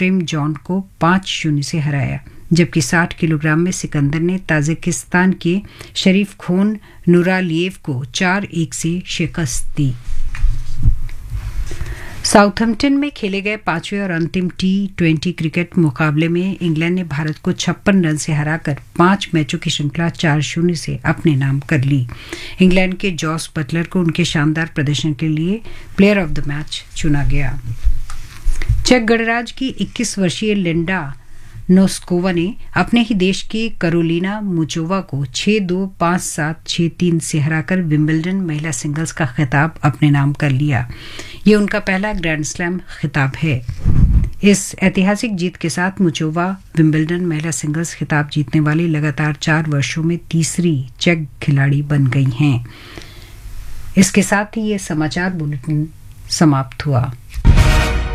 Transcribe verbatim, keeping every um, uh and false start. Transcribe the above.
येफ्रेम John को पाँच शून्य से हराया, जबकि साठ किलोग्राम में सिकंदर ने ताजिकिस्तान के शरीफ खोन नूरालिएव को चार एक से शिकस्त दी। साउथम्पटन में खेले गए पांचवें और अंतिम टी ट्वेंटी क्रिकेट मुकाबले में इंग्लैंड ने भारत को छप्पन रन से हराकर पांच मैचों की श्रृंखला चार शून्य से अपने नाम कर ली। इंग्लैंड के जॉस बटलर को उनके शानदार प्रदर्शन के लिए प्लेयर ऑफ द मैच चुना गया। चेक गणराज्य की इक्कीस वर्षीय लिंडा नोस्कोवा ने अपने ही देश की करोलिना मुचोवा को छह दो, पाँच सात, छह तीन से हराकर विंबलडन महिला सिंगल्स का खिताब अपने नाम कर लिया। ये उनका पहला ग्रैंड स्लैम खिताब है। इस ऐतिहासिक जीत के साथ मुचोवा विंबलडन महिला सिंगल्स खिताब जीतने वाली लगातार चार वर्षों में तीसरी चेक खिलाड़ी बन गई हैं। इसके साथ ही ये समाचार बुलेटिन समाप्त हुआ।